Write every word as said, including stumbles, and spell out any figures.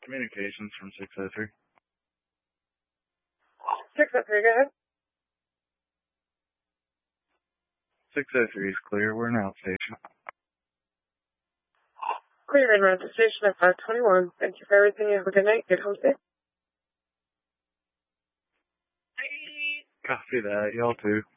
Communications from six oh three. six oh three, go ahead. six oh three is clear. We're an outstation. Clear in route to station at five twenty-one. Thank you for everything. You have a good night. Good home safe. Copy that. Y'all too.